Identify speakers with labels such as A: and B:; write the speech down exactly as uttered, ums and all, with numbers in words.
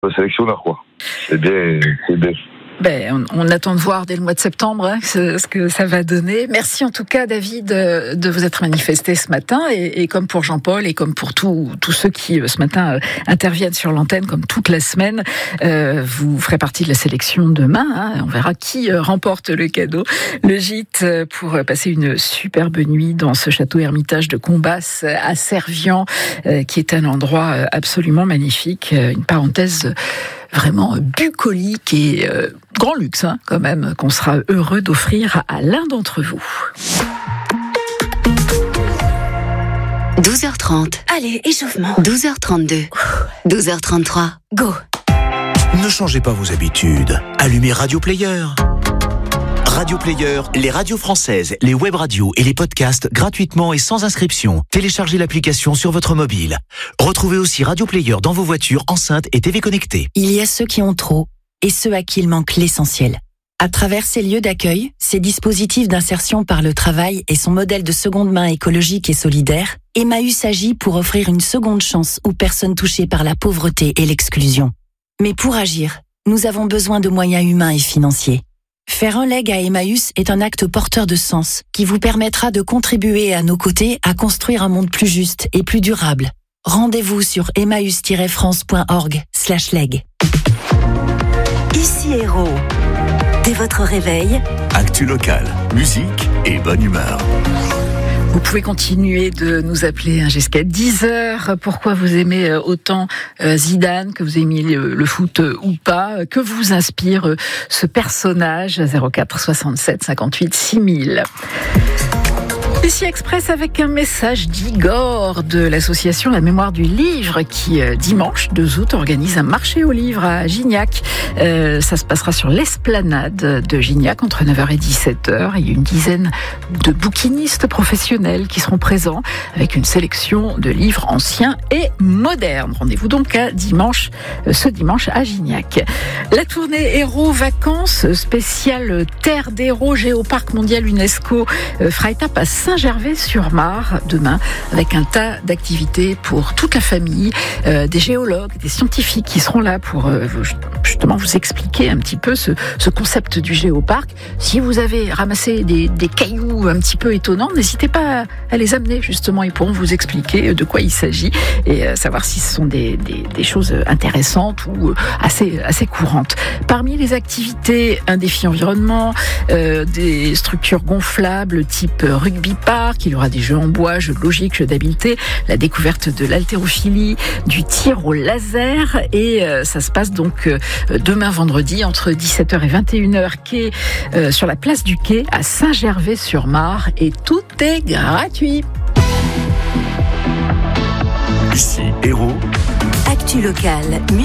A: le sélectionneur, quoi. C'est bien, c'est bien.
B: Ben, on, on attend de voir dès le mois de septembre hein, ce, ce que ça va donner. Merci en tout cas, David, de vous être manifesté ce matin. Et, et comme pour Jean-Paul et comme pour tous tous ceux qui, ce matin, euh, interviennent sur l'antenne, comme toute la semaine, euh, vous ferez partie de la sélection demain. Hein, on verra qui euh, remporte le cadeau. Le gîte euh, pour passer une superbe nuit dans ce château Hermitage de Combas à Servian, euh, qui est un endroit absolument magnifique. Une parenthèse vraiment bucolique et euh, grand luxe, hein, quand même, qu'on sera heureux d'offrir à l'un d'entre vous.
C: douze heures trente.
D: Allez, échauffement.
C: douze heures trente-deux. douze heures trente-trois.
D: Go.
E: Ne changez pas vos habitudes. Allumez Radio Player. Radio Player, les radios françaises, les web radios et les podcasts gratuitement et sans inscription. Téléchargez l'application sur votre mobile. Retrouvez aussi Radio Player dans vos voitures, enceintes et T V connectées.
F: Il y a ceux qui ont trop et ceux à qui il manque l'essentiel. À travers ces lieux d'accueil, ces dispositifs d'insertion par le travail et son modèle de seconde main écologique et solidaire, Emmaüs agit pour offrir une seconde chance aux personnes touchées par la pauvreté et l'exclusion. Mais pour agir, nous avons besoin de moyens humains et financiers. Faire un leg à Emmaüs est un acte porteur de sens qui vous permettra de contribuer à nos côtés à construire un monde plus juste et plus durable. Rendez-vous sur emmaüs tiret france point org slash leg.
D: Ici Héros. Dès votre réveil,
E: Actu locale, musique et bonne humeur.
B: Vous pouvez continuer de nous appeler jusqu'à dix heures. Pourquoi vous aimez autant Zidane, que vous aimez le foot ou pas, que vous inspire ce personnage? Zéro quatre soixante-sept cinquante-huit six mille. Ici Express avec un message d'Igor de l'association La Mémoire du Livre qui, dimanche deux août, organise un marché au livre à Gignac. Euh, ça se passera sur l'esplanade de Gignac entre neuf heures et dix-sept heures. Il y a une dizaine de bouquinistes professionnels qui seront présents avec une sélection de livres anciens et modernes. Rendez-vous donc à dimanche, ce dimanche à Gignac. La tournée Héros Vacances spéciale Terre d'Héros Géoparc Mondial UNESCO fera étape à Saint-Gervais-sur-Marne demain avec un tas d'activités pour toute la famille, euh, des géologues, des scientifiques qui seront là pour euh, justement vous expliquer un petit peu ce, ce concept du géoparc. Si vous avez ramassé des, des cailloux un petit peu étonnants, n'hésitez pas à, à les amener justement, ils pourront vous expliquer de quoi il s'agit et euh, savoir si ce sont des, des, des choses intéressantes ou assez, assez courantes. Parmi les activités, un défi environnement, euh, des structures gonflables type rugby park, il y aura des jeux en bois, jeux logiques, jeux d'habileté, la découverte de l'haltérophilie, du tir au laser et euh, ça se passe donc euh, demain vendredi entre dix-sept heures et vingt et une heures quai, euh, sur la place du Quai à Saint-Gervais-sur-Marne et tout est gratuit.
E: Ici Héros.
D: Actu locale.